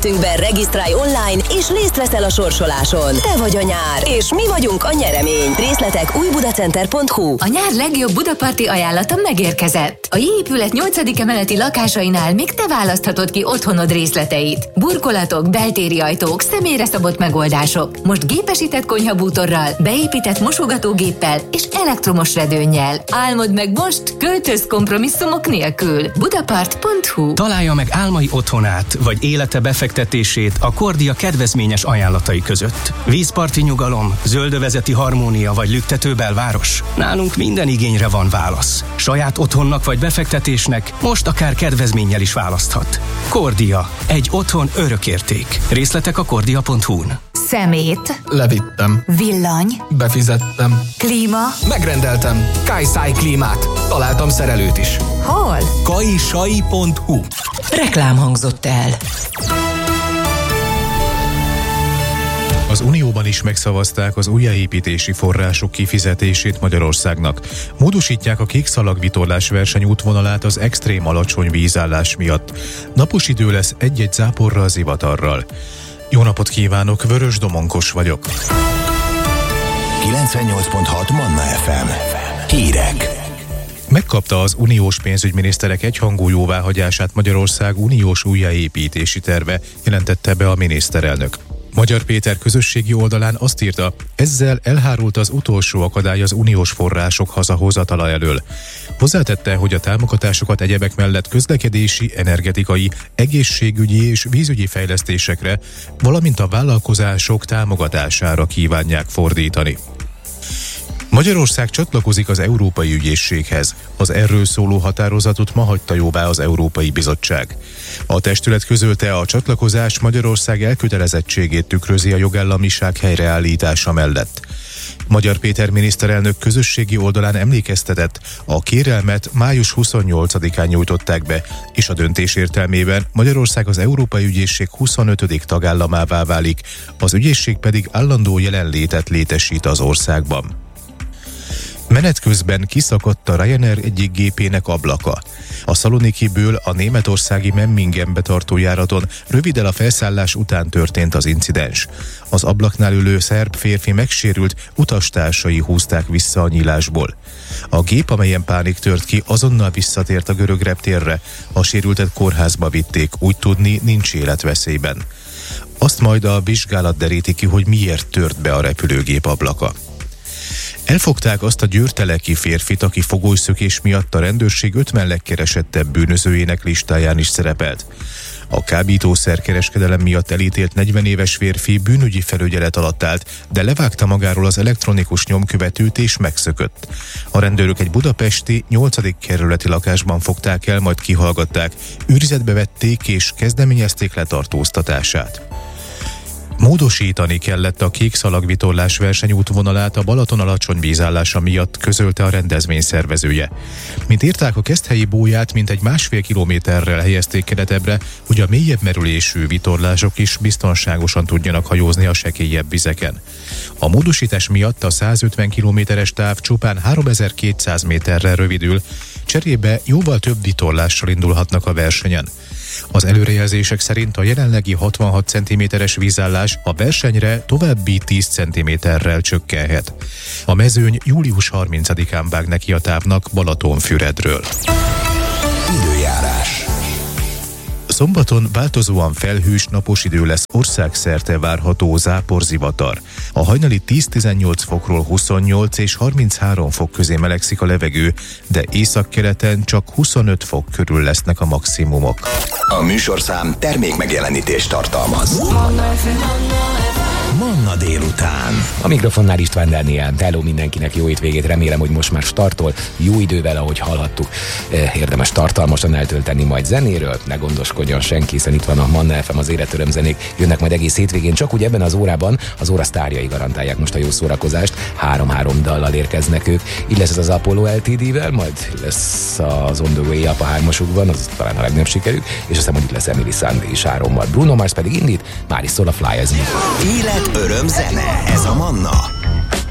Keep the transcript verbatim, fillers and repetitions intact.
Koncertünkben regisztrálj online, és részt veszel a sorsoláson. Te vagy a nyár, és mi vagyunk a nyeremény. Részletek újbudacenter pont hu. A nyár legjobb budaparti ajánlata megérkezett. A J-épület nyolcadik emeleti lakásainál még te választhatod ki otthonod részleteit. Burkolatok, beltéri ajtók, személyre szabott megoldások. Most gépesített konyhabútorral, beépített mosogatógéppel és elektromos redőnnyel. Álmod meg most, költöz kompromisszumok nélkül. budapart pont hu. Találja meg álmai otthonát, vagy élete befektetését a Kordia kedvezményes ajánlatai között. Vízparti nyugalom, zöldövezeti harmónia vagy lüktető belváros. Nálunk minden igényre van válasz. Saját otthonnak vagy befektetésnek most akár kedvezménnyel is választhat. Kordia. Egy otthon örökérték. Részletek a kordia pont hu-n. Szemét. Levittem. Villany. Befizettem. Klíma. Megrendeltem. Kajszáj klímát. Találtam szerelőt is. Hol? kajsai pont hu. Reklám hangzott el. Az Unióban is megszavazták az újjáépítési források kifizetését Magyarországnak. Módosítják a kékszalag vitorlás verseny útvonalát az extrém alacsony vízállás miatt. Napos idő lesz egy-egy záporral, zivatarral. Jó napot kívánok, Vörös Domonkos vagyok. kilencvennyolc pont hat Manna ef em. Hírek. Megkapta az uniós pénzügyminiszterek egyhangú jóváhagyását Magyarország uniós újjáépítési terve, jelentette be a miniszterelnök. Magyar Péter közösségi oldalán azt írta, ezzel elhárult az utolsó akadály az uniós források hazahozatala elől. Hozzátette, hogy a támogatásokat egyebek mellett közlekedési, energetikai, egészségügyi és vízügyi fejlesztésekre, valamint a vállalkozások támogatására kívánják fordítani. Magyarország csatlakozik az Európai Ügyészséghez. Az erről szóló határozatot ma hagyta jóvá az Európai Bizottság. A testület közölte, a csatlakozás Magyarország elkötelezettségét tükrözi a jogállamiság helyreállítása mellett. Magyar Péter miniszterelnök közösségi oldalán emlékeztetett, a kérelmet május huszonnyolcadikán nyújtották be, és a döntés értelmében Magyarország az Európai Ügyészség huszonötödik tagállamává válik, az ügyészség pedig állandó jelenlétet létesít az országban. Menet közben kiszakadt a Ryanair egyik gépének ablaka. A Szalonikiből a németországi Memmingenbe tartó járaton röviddel a felszállás után történt az incidens. Az ablaknál ülő szerb férfi megsérült, utastársai húzták vissza a nyílásból. A gép, amelyen pánik tört ki, azonnal visszatért a görög reptérre. A sérültet kórházba vitték, úgy tudni nincs életveszélyben. Azt majd a vizsgálat deríti ki, hogy miért tört be a repülőgép ablaka. Elfogták azt a győrteleki férfit, aki fogolyszökés miatt a rendőrség ötven legkeresettebb bűnözőjének listáján is szerepelt. A kábítószerkereskedelem miatt elítélt negyven éves férfi bűnügyi felügyelet alatt állt, de levágta magáról az elektronikus nyomkövetőt és megszökött. A rendőrök egy budapesti nyolcadik kerületi lakásban fogták el, majd kihallgatták, őrizetbe vették és kezdeményezték letartóztatását. Módosítani kellett a kékszalagvitorlás versenyútvonalát a Balaton alacsony vízállása miatt, közölte a rendezvény szervezője. Mint írták, a keszthelyi bóját mintegy másfél kilométerrel helyezték keletebbre, hogy a mélyebb merülésű vitorlások is biztonságosan tudjanak hajózni a sekélyebb vizeken. A módosítás miatt a százötven kilométeres táv csupán háromezer-kétszáz méterrel rövidül, cserébe jóval több vitorlással indulhatnak a versenyen. Az előrejelzések szerint a jelenlegi hatvanhat centiméteres vízállás a versenyre további tíz centiméterrel csökkenhet. A mezőny július harmincadikán vág neki a távnak Balatonfüredről. Időjárás. Szombaton változóan felhős, napos idő lesz, országszerte várható záporzivatar. A hajnali tíz-tizennyolc fokról huszonnyolc és harminchárom fok közé melegszik a levegő, de északkeleten csak huszonöt fok körül lesznek a maximumok. A műsorszám termék megjelenítést tartalmaz. Manna délután. A mikrofonnál István Dániel. Hello mindenkinek, jó hétvégét, remélem, hogy most már startol, jó idővel, ahogy hallhattuk. Érdemes tartalmasan eltölteni majd zenéről, ne gondoskodjon senki, hiszen itt van a Manna ef em, az életöröm zenék, jönnek majd egész hétvégén, csak úgy ebben az órában az óra sztárjai garantálják most a jó szórakozást, három-három dallal érkeznek ők, így lesz ez az Apollo el té dé-vel, majd lesz az On The Way Up a hármasukban, az talán a legnagyobb sikerük, és aztán mondjuk lesz Emily Sandé és Árommal. Bruno Mars pedig indít, már is szól a Fly As Me. Élet, öröm, zene, ez a Manna.